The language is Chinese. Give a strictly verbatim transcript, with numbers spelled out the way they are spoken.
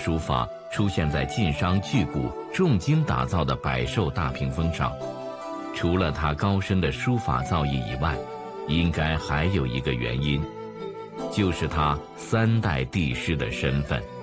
书法出现在晋商巨贾重金打造的百寿大屏风上，除了他高深的书法造诣以外，应该还有一个原因，就是他三代帝师的身份。